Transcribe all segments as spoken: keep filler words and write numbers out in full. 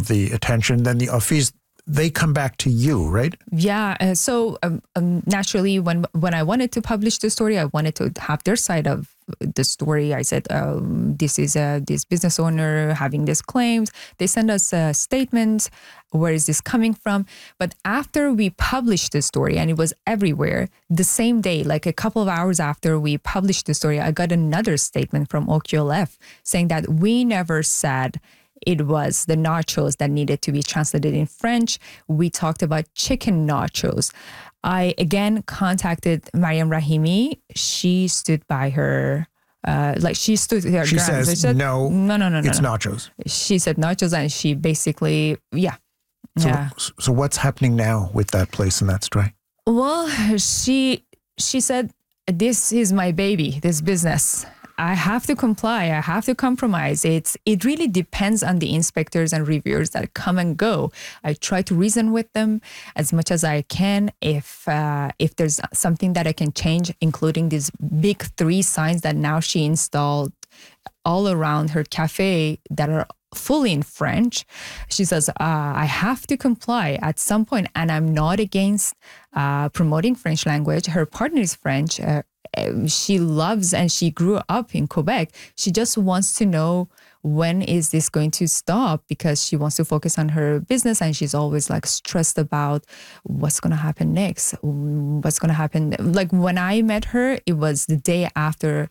the attention. Then the office, they come back to you, right? Yeah. Uh, so um, um, naturally, when when I wanted to publish the story, I wanted to have their side of the story. I said, um, this is a, this business owner having these claims. They send us a statement. Where is this coming from? But after we published the story, and it was everywhere, the same day, like a couple of hours after we published the story, I got another statement from O Q L F saying that we never said it was the nachos that needed to be translated in French. We talked about chicken nachos. I again contacted Mariam Rahimi. She stood by her, uh, like she stood her She ground. says, She said, no, no, no, no, it's no. nachos. She said nachos, and she basically, yeah. So, yeah. so what's happening now with that place and that story? Well, she she said, this is my baby, this business. I have to comply. I have to compromise. It's it really depends on the inspectors and reviewers that come and go. I try to reason with them as much as I can. If uh, if there's something that I can change, including these big three signs that now she installed all around her cafe that are fully in French. She says, uh, I have to comply at some point, and I'm not against uh, promoting French language. Her partner is French. Uh, she loves and she grew up in Quebec. She just wants to know, when is this going to stop? Because she wants to focus on her business, and she's always like stressed about what's going to happen next. What's going to happen? Like when I met her, it was the day after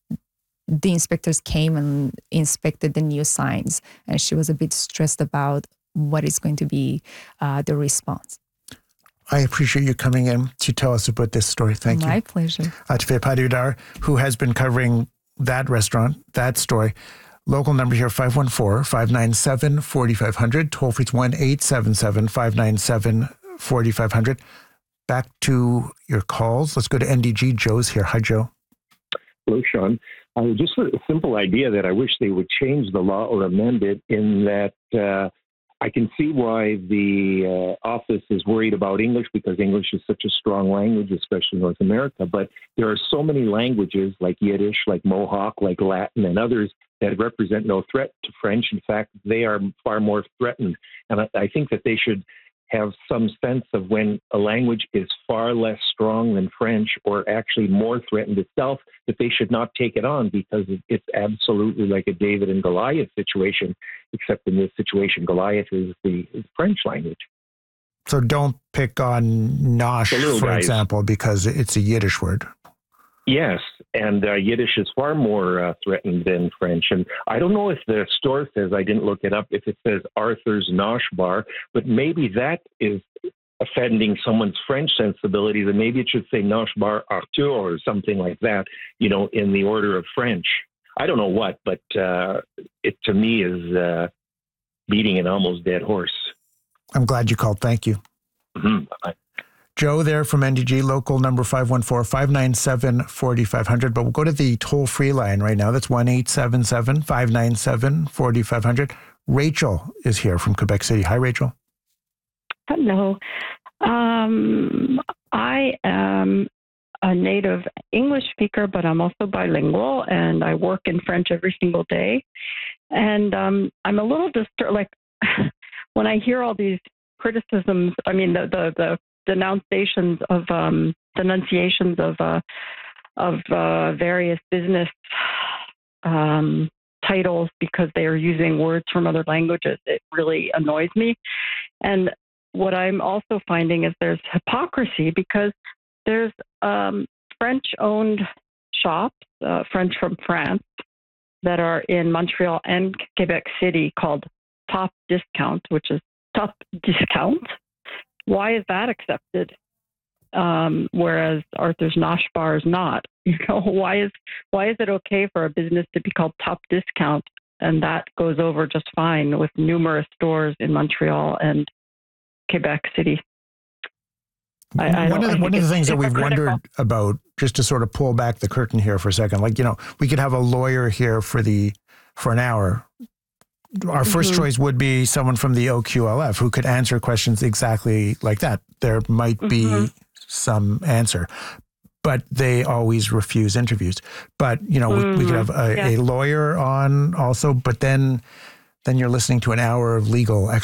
the inspectors came and inspected the new signs, and she was a bit stressed about what is going to be uh, the response. I appreciate you coming in to tell us about this story. Thank My you. My pleasure. Atifeh Padudar, who has been covering that restaurant, that story. Local number here, five one four, five nine seven, four five zero zero. Toll free, it's one eight seven seven, five nine seven, four five zero zero. Back to your calls. Let's go to N D G. Joe's here. Hi, Joe. Hello, Sean. Uh, just a simple idea that I wish they would change the law or amend it, in that uh, I can see why the uh, office is worried about English, because English is such a strong language, especially in North America. But there are so many languages like Yiddish, like Mohawk, like Latin, and others that represent no threat to French. In fact, they are far more threatened. And I, I think that they should have some sense of when a language is far less strong than French, or actually more threatened itself, that they should not take it on, because it's absolutely like a David and Goliath situation, except in this situation, Goliath is the is French language. So don't pick on nosh, for guys. example, because it's a Yiddish word. Yes, and uh, Yiddish is far more uh, threatened than French. And I don't know if the store says, I didn't look it up, if it says Arthur's Nosh Bar, but maybe that is offending someone's French sensibilities, and maybe it should say Nosh Bar Arthur or something like that, you know, in the order of French. I don't know what, but uh, it to me is uh, beating an almost dead horse. I'm glad you called. Thank you. Mm-hmm. Bye. Joe there from N D G, local number five one four, five nine seven, four five zero zero. But we'll go to the toll-free line right now. That's one eight seven seven, five nine seven, four five zero zero. Rachel is here from Quebec City. Hi, Rachel. Hello. Um, I am a native English speaker, but I'm also bilingual, and I work in French every single day. And um, I'm a little disturbed, like, when I hear all these criticisms, I mean, the, the, the denunciations of um, denunciations of uh, of uh, various business um, titles because they are using words from other languages. It really annoys me. And what I'm also finding is there's hypocrisy, because there's um, French-owned shops, uh, French from France, that are in Montreal and Quebec City called Top Discount, which is Top Discount. Why is that accepted? Um, whereas Arthur's Nosh Bar is not. You know, why is why is it okay for a business to be called Top Discount, and that goes over just fine with numerous stores in Montreal and Quebec City? I, I one of the, one of the things that we've hypocritical. wondered about, just to sort of pull back the curtain here for a second, like, you know, we could have a lawyer here for the for an hour. Our first mm-hmm. choice would be someone from the O Q L F who could answer questions exactly like that. There might be mm-hmm. some answer, but they always refuse interviews. But, you know, mm-hmm. we, we could have a, yeah. a lawyer on also, but then then you're listening to an hour of legal expertise.